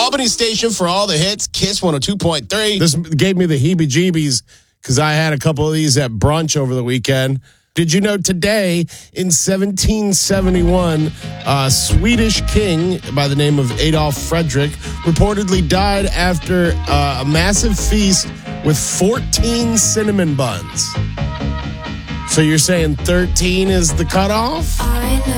Albany station for all the hits, Kiss 102.3. This gave me the heebie-jeebies because I had a couple of these at brunch over the weekend. Did you know today, in 1771, a Swedish king by the name of Adolf Fredrik reportedly died after a massive feast with 14 cinnamon buns. So you're saying 13 is the cutoff? I know.